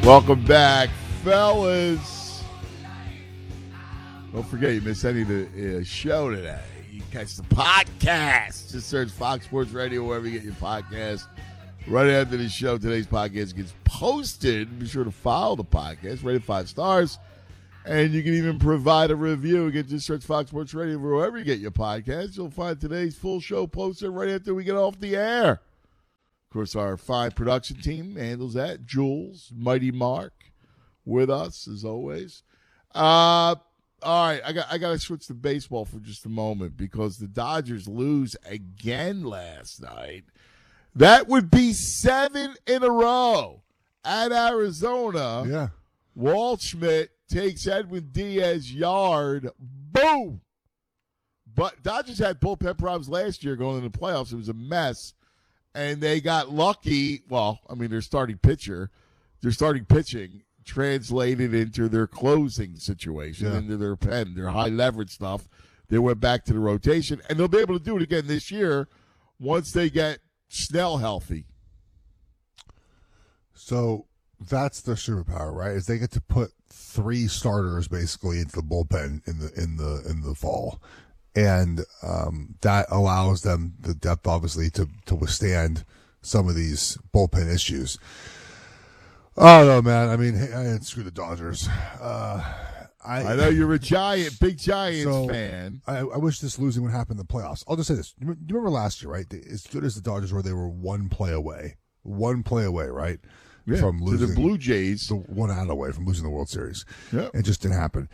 Welcome back, fellas. Don't forget, you missed any of the show today. You can catch the podcast. Just search Fox Sports Radio wherever you get your podcast. Right after the show, today's podcast gets posted. Be sure to follow the podcast, rate it 5 stars, and you can even provide a review. You can just search Fox Sports Radio wherever you get your podcast. You'll find today's full show posted right after we get off the air. Of course, our fine production team handles that. Jules, Mighty Mark, with us as always. All right, I got to switch to baseball for just a moment because the Dodgers lose again last night. That would be 7 in a row at Arizona. Yeah. Waldschmidt takes Edwin Diaz yard. Boom. But Dodgers had bullpen problems last year going into the playoffs. It was a mess. And they got lucky. Well, I mean, their starting pitching translated into their closing situation, into their pen, their high leverage stuff. They went back to the rotation, and they'll be able to do it again this year once they get Snell healthy. So that's their superpower, right? Is they get to put 3 starters basically into the bullpen in the fall, and that allows them the depth, obviously, to withstand some of these bullpen issues. Oh no, man! I mean, screw the Dodgers. I know you're a big Giants fan. I wish this losing would happen in the playoffs. I'll just say this: you remember last year, right? As good as the Dodgers were, they were one play away, right? Yeah, from losing to the Blue Jays, one out away from losing the World Series. Yeah, it just didn't happen.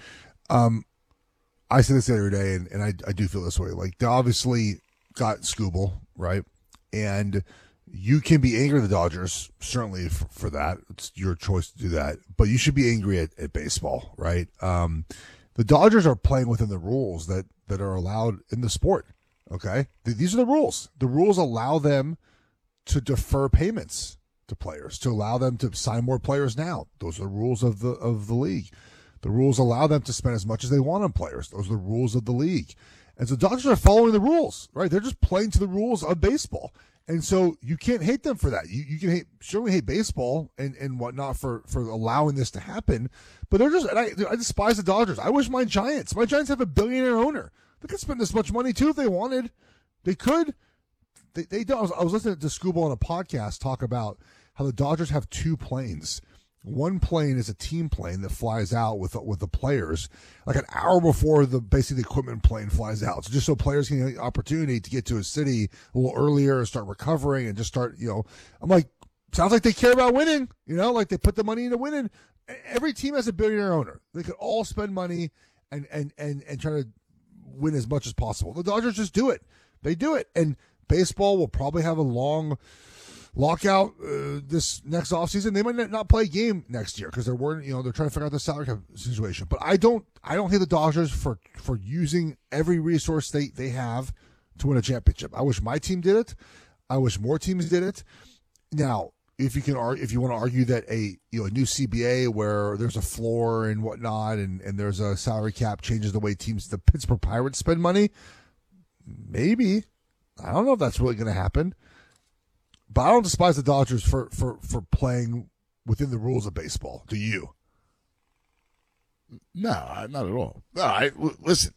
I say this the other day, and I do feel this way. Like, they obviously got Skubal, right? And you can be angry at the Dodgers, certainly for that. It's your choice to do that. But you should be angry at baseball, right? The Dodgers are playing within the rules that are allowed in the sport, okay? These are the rules. The rules allow them to defer payments to players, to allow them to sign more players now. Those are the rules of the league. The rules allow them to spend as much as they want on players. Those are the rules of the league. And so the Dodgers are following the rules, right? They're just playing to the rules of baseball. And so you can't hate them for that. You can certainly hate baseball and whatnot for allowing this to happen. But they're just, and I despise the Dodgers. I wish my Giants have a billionaire owner. They could spend this much money too if they wanted. They could. They don't. I was listening to Skubal on a podcast talk about how the Dodgers have 2 planes. One plane is a team plane that flies out with the players like an hour before the equipment plane flies out. So just so players can get the opportunity to get to a city a little earlier and start recovering and just start, I'm like, sounds like they care about winning, like they put the money into winning. Every team has a billionaire owner. They could all spend money and try to win as much as possible. The Dodgers just do it. They do it. And baseball will probably have a long lockout this next offseason. They might not play a game next year because they're trying to figure out the salary cap situation. But I don't hate the Dodgers for using every resource they have to win a championship. I wish my team did it. I wish more teams did it. Now, if you want to argue that a new CBA where there's a floor and whatnot and there's a salary cap changes the way the Pittsburgh Pirates spend money, maybe. I don't know if that's really going to happen. But I don't despise the Dodgers for playing within the rules of baseball. Do you? No, not at all. No, listen.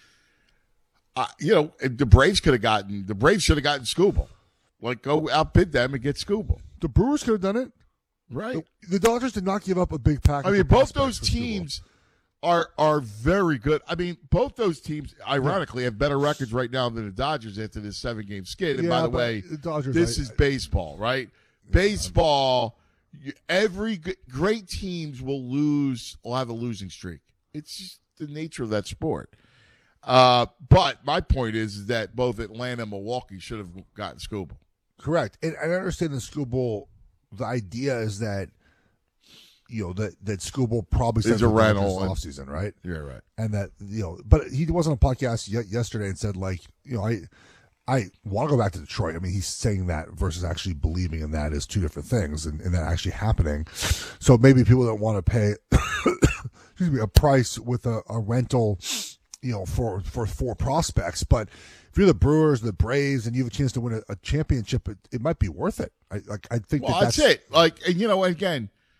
The Braves should have gotten Skubal. Like, go outbid them and get Skubal. The Brewers could have done it, right? The Dodgers did not give up a big package. I mean, both those teams are very good. I mean, both those teams, ironically, have better records right now than the Dodgers after this 7-game skid. And by the way, this is baseball, right? Baseball, every great teams will have a losing streak. It's just the nature of that sport. But my point is that both Atlanta and Milwaukee should have gotten Skubal. Correct. And I understand the Skubal, the idea is that that Skubal probably said a rental off season, right? Yeah, right. And that but he was on a podcast yesterday and said I want to go back to Detroit. I mean, he's saying that versus actually believing in that is 2 different things, and that actually happening. So maybe people don't want to pay a price with a rental, for prospects. But if you're the Brewers, the Braves, and you have a chance to win a championship, it might be worth it. I think that's it. Like, again.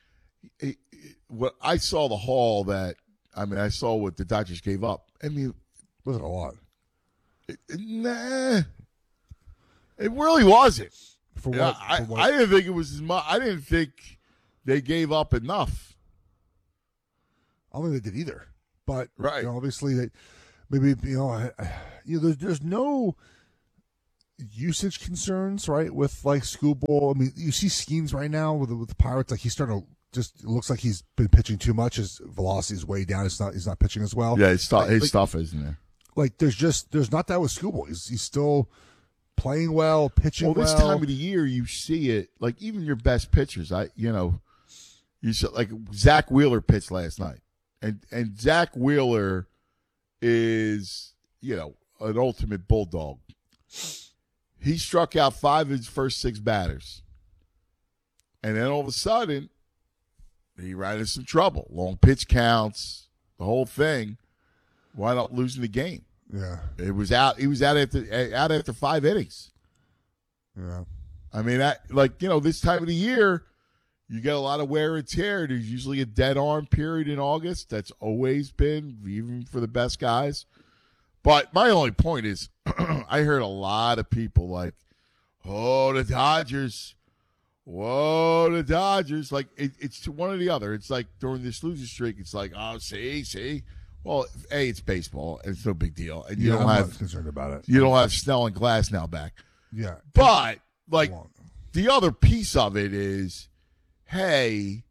what I saw the haul that I saw what the Dodgers gave up. I mean, wasn't a lot. Nah, it really wasn't. For what? I didn't think it was as much. I didn't think they gave up enough. I don't think they did either. But right, obviously, maybe there's no usage concerns, right? With like Skubal. I mean, you see Skeens right now with the Pirates. Like he's starting to just it looks like he's been pitching too much. His velocity is way down. He's not pitching as well. Yeah, his stuff isn't there. Like there's not that with Skubal. He's still playing well, pitching well. Well, this time of the year, you see it. Like even your best pitchers, you saw like Zach Wheeler pitched last night, and Zach Wheeler is an ultimate bulldog. He struck out 5 of his first 6 batters, and then all of a sudden, he ran into some trouble. Long pitch counts, the whole thing. Wound up losing the game. Yeah, it was out. He was out after 5 innings. Yeah, I mean, this time of the year, you get a lot of wear and tear. There's usually a dead arm period in August. That's always been, even for the best guys. But my only point is, I heard a lot of people like, "Oh, the Dodgers! Whoa, the Dodgers!" Like it's one or the other. It's like during this losing streak, it's like, "Oh, see." Well, it's baseball. And it's no big deal, and I'm not concerned about it. You don't have Snell and Glass now back. Yeah, but the other piece of it is, hey,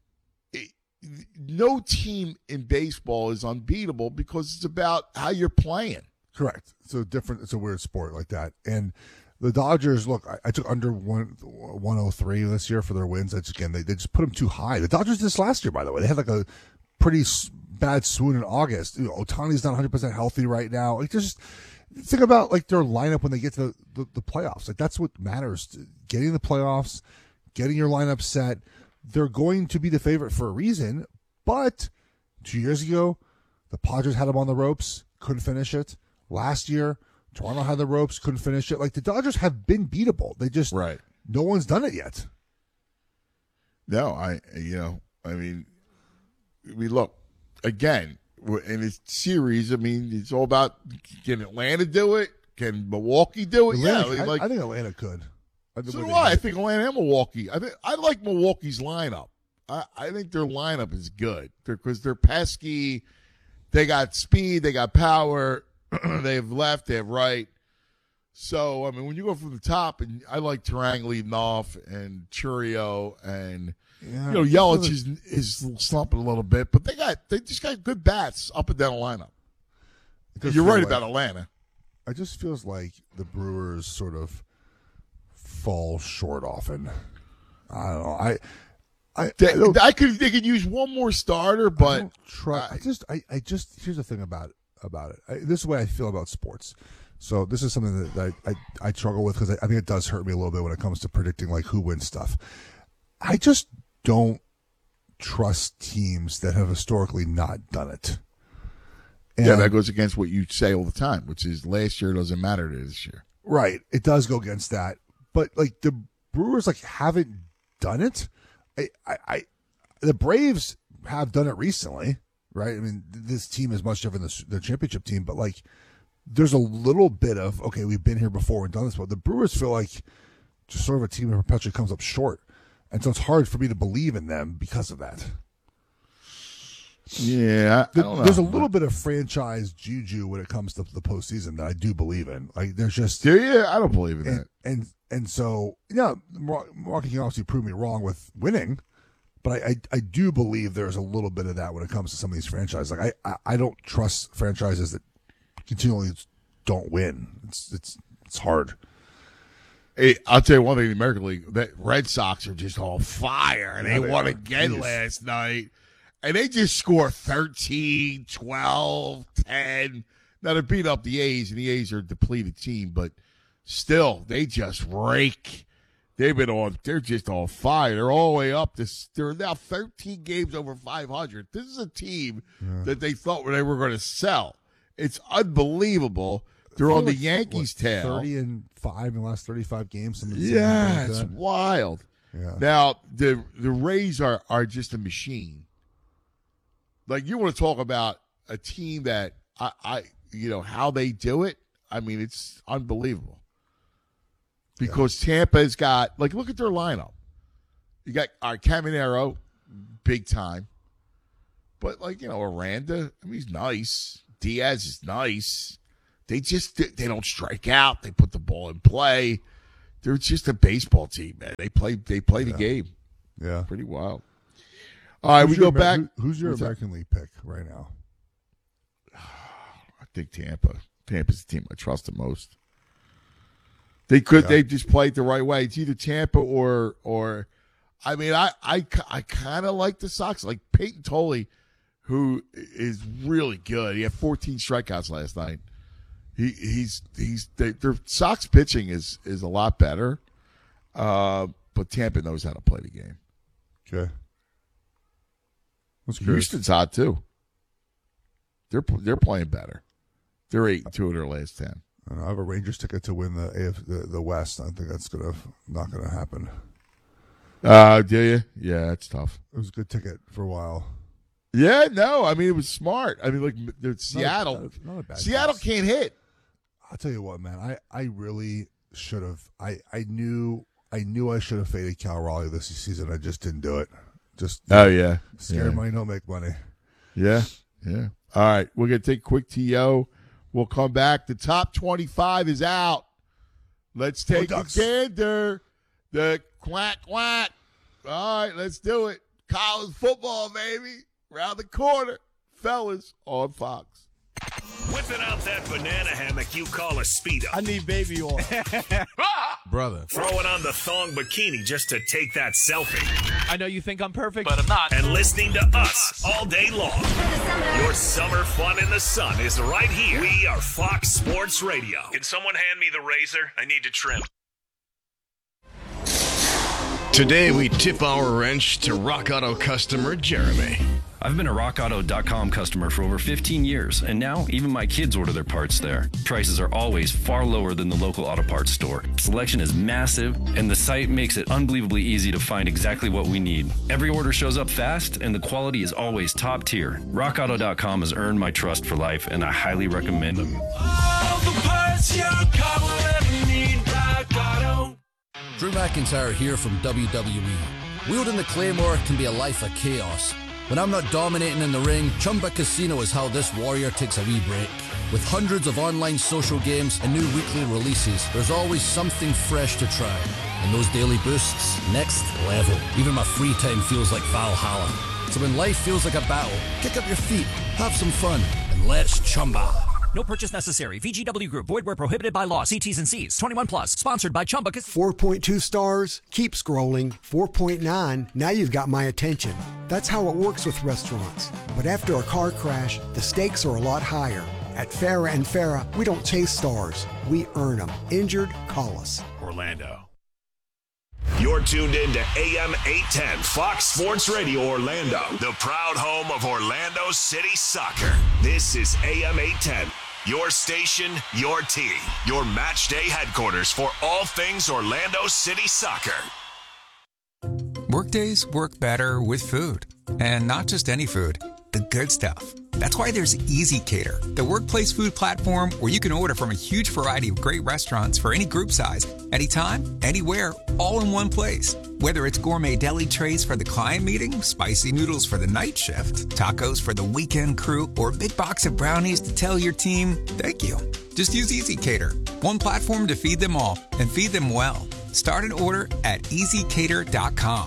no team in baseball is unbeatable because it's about how you're playing. Correct. It's a weird sport like that. And the Dodgers, look, I took under 103 this year for their wins. They just put them too high. The Dodgers did this last year, by the way. They had like a pretty bad swoon in August. Ohtani's not 100% healthy right now. Like, just think about like their lineup when they get to the playoffs. Like that's what matters. Getting the playoffs, getting your lineup set. They're going to be the favorite for a reason. But 2 years ago, the Padres had them on the ropes, couldn't finish it. Last year, Toronto had the ropes, couldn't finish it. Like the Dodgers have been beatable. They just no one's done it yet. No, look, again, in this series, it's all about, can Atlanta do it? Can Milwaukee do it? I think Atlanta could. So do I. I think Atlanta and Milwaukee. I like Milwaukee's lineup. I think their lineup is good because they're pesky. They got speed. They got power. They have left. They have right. So, when you go from the top, and I like Turang leading off and Churio and Yelich is slumping a little bit, but they just got good bats up and down the lineup. You're right about Atlanta. It just feels like the Brewers sort of fall short often. I don't know. They could use one more starter, but I just here's the thing about it. This is the way I feel about sports. So this is something that I struggle with because I think it does hurt me a little bit when it comes to predicting like who wins stuff. I just don't trust teams that have historically not done it. And that goes against what you say all the time, which is last year doesn't matter to this year. Right. It does go against that. But like the Brewers haven't done it. The Braves have done it recently, right? This team is much different than the championship team, but there's a little bit of, okay, we've been here before and done this, but the Brewers feel like just sort of a team that perpetually comes up short. And so it's hard for me to believe in them because of that. Yeah, I don't know. There's a little bit of franchise juju when it comes to the postseason that I do believe in. There's just... Do you? I don't believe in that. And so, Milwaukee can obviously prove me wrong with winning, but I do believe there's a little bit of that when it comes to some of these franchises. I don't trust franchises that continually don't win. It's hard. Hey, I'll tell you one thing in the American League, that Red Sox are just on fire, and they won again last night. And they just score 13, 12, 10. Now, they beat up the A's, and the A's are a depleted team, but still, they just rake. They're just on fire. They're all the way up. They're now 13 games over 500. This is a team that they thought they were going to sell. It's unbelievable. They're on the Yankees' tail. 30-5 in the last 35 games. Yeah, it's wild. Yeah. Now the Rays are just a machine. Like, you want to talk about a team that I how they do it. I mean, it's unbelievable. Because Tampa's got, like, look at their lineup. You got Caminero, big time. But, like, Aranda, I mean, he's nice. Diaz is nice. They don't strike out. They put the ball in play. They're just a baseball team, man. They play the game. Yeah. Pretty wild. All right, we go back. Who's your American League pick right now? I think Tampa. Tampa's the team I trust the most. They just played the right way. It's either Tampa or I mean, I kind of like the Sox. Like Peyton Tolley, who is really good. He had 14 strikeouts last night. Their Sox pitching is a lot better. But Tampa knows how to play the game. Okay. Houston's hot too. They're playing better. They're 8-2 in their last 10. I have a Rangers ticket to win the West. I think that's not gonna happen. Do you? Yeah, it's tough. It was a good ticket for a while. Yeah, no, I mean, it was smart. I mean, like Seattle. Not a bad Seattle pass. Can't hit. I'll tell you what, man. I really should have. I knew I should have faded Cal Raleigh this season. I just didn't do it. Yeah. Scared money don't make money. Yeah. All right, we're gonna take a quick TO. We'll come back. The top 25 is out. Let's take a gander. The quack. All right, let's do it. College football, baby. Around the corner. Fellas on Fox. Whipping out that banana hammock you call a Speedo. I need baby oil. Brother. Throwing on the thong bikini just to take that selfie. I know you think I'm perfect, but I'm not. And listening to us all day long. Your summer fun in the sun is right here. We are Fox Sports Radio. Can someone hand me the razor? I need to trim. Today we tip our wrench to Rock Auto customer Jeremy. I've been a RockAuto.com customer for over 15 years, and now even my kids order their parts there. Prices are always far lower than the local auto parts store. Selection is massive, and the site makes it unbelievably easy to find exactly what we need. Every order shows up fast, and the quality is always top tier. RockAuto.com has earned my trust for life, and I highly recommend them. All the parts your car will ever need, Rock Auto. Drew McIntyre here from WWE. Wielding the Claymore can be a life of chaos. When I'm not dominating in the ring, Chumba Casino is how this warrior takes a wee break. With hundreds of online social games and new weekly releases, there's always something fresh to try. And those daily boosts, next level. Even my free time feels like Valhalla. So when life feels like a battle, kick up your feet, have some fun, and let's Chumba. No purchase necessary. VGW Group. Void where prohibited by law. See T's and C's. 21 plus. Sponsored by Chumba. 4.2 stars. Keep scrolling. 4.9. Now you've got my attention. That's how it works with restaurants. But after a car crash, the stakes are a lot higher. At Farrah and Farrah, we don't chase stars. We earn them. Injured? Call us. Orlando. You're tuned in to AM 810 Fox Sports Radio Orlando, the proud home of Orlando City Soccer. This is AM 810. Your station, your team, your match day headquarters for all things Orlando City Soccer. Workdays work better with food. And not just any food, the good stuff. That's why there's Easy Cater, the workplace food platform where you can order from a huge variety of great restaurants for any group size, anytime, anywhere, all in one place. Whether it's gourmet deli trays for the client meeting, spicy noodles for the night shift, tacos for the weekend crew, or a big box of brownies to tell your team, thank you. Just use Easy Cater, one platform to feed them all and feed them well. Start an order at easycater.com.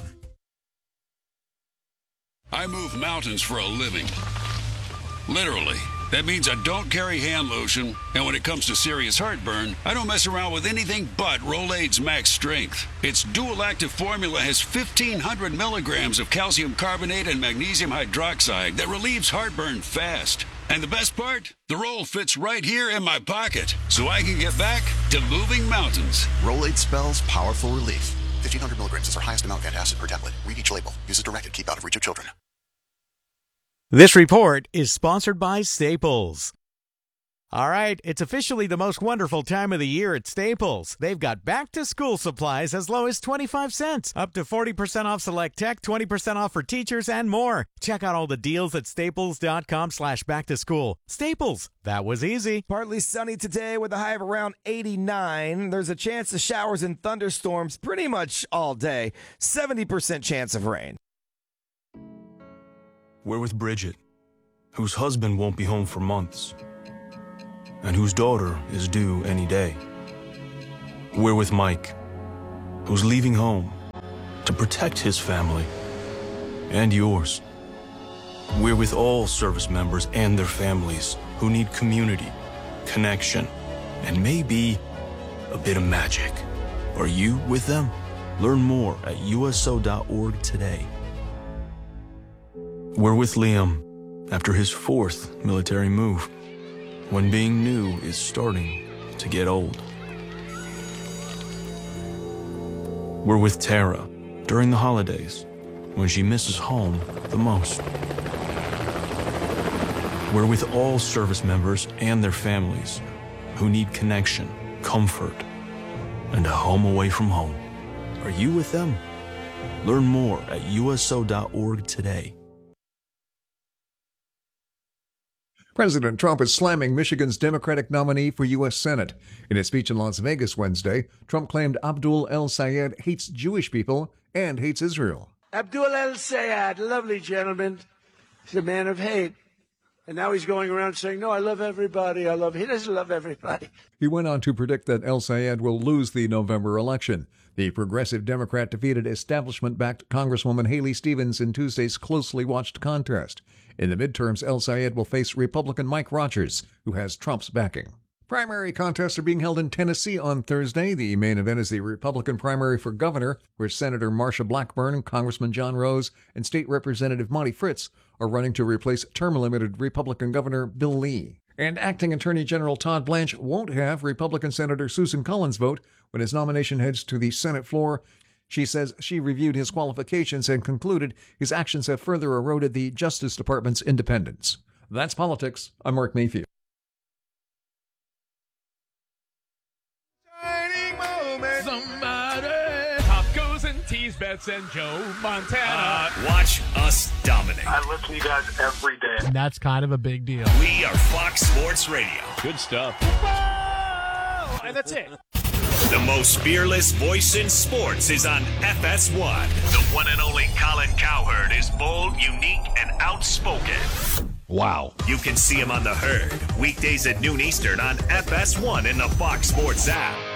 I move mountains for a living. Literally. That means I don't carry hand lotion, and when it comes to serious heartburn, I don't mess around with anything but Rolaids Max Strength. Its dual-active formula has 1,500 milligrams of calcium carbonate and magnesium hydroxide that relieves heartburn fast. And the best part? The roll fits right here in my pocket, so I can get back to moving mountains. Rolaids spells powerful relief. 1,500 milligrams is our highest amount of antacid per tablet. Read each label. Use as directed. Keep out of reach of children. This report is sponsored by Staples. All right, it's officially the most wonderful time of the year at Staples. They've got back-to-school supplies as low as 25 cents, up to 40% off select tech, 20% off for teachers, and more. Check out all the deals at staples.com/back-to-school. Staples, that was easy. Partly sunny today with a high of around 89. There's a chance of showers and thunderstorms pretty much all day. 70% chance of rain. We're with Bridget, whose husband won't be home for months, and whose daughter is due any day. We're with Mike, who's leaving home to protect his family and yours. We're with all service members and their families who need community, connection, and maybe a bit of magic. Are you with them? Learn more at USO.org today. We're with Liam after his 4th military move, when being new is starting to get old. We're with Tara during the holidays, when she misses home the most. We're with all service members and their families who need connection, comfort, and a home away from home. Are you with them? Learn more at USO.org today. President Trump is slamming Michigan's Democratic nominee for U.S. Senate. In a speech in Las Vegas Wednesday, Trump claimed Abdul El-Sayed hates Jewish people and hates Israel. Abdul El-Sayed, lovely gentleman, he's a man of hate. And now he's going around saying, no, I love everybody. He doesn't love everybody. He went on to predict that El-Sayed will lose the November election. The progressive Democrat defeated establishment-backed Congresswoman Haley Stevens in Tuesday's closely watched contest. In the midterms, El-Sayed will face Republican Mike Rogers, who has Trump's backing. Primary contests are being held in Tennessee on Thursday. The main event is the Republican primary for governor, where Senator Marsha Blackburn, Congressman John Rose, and State Representative Monty Fritz are running to replace term-limited Republican Governor Bill Lee. And Acting Attorney General Todd Blanche won't have Republican Senator Susan Collins vote when his nomination heads to the Senate floor. She says she reviewed his qualifications and concluded his actions have further eroded the Justice Department's independence. That's politics. I'm Mark Mayfield. Somebody. Tacos and teas, bets and Joe Montana. Watch us dominate. I listen to you guys every day. And that's kind of a big deal. We are Fox Sports Radio. Good stuff. And that's it. The most fearless voice in sports is on FS1. The one and only Colin Cowherd is bold, unique, and outspoken. Wow. You can see him on The Herd, weekdays at noon Eastern on FS1 in the Fox Sports app.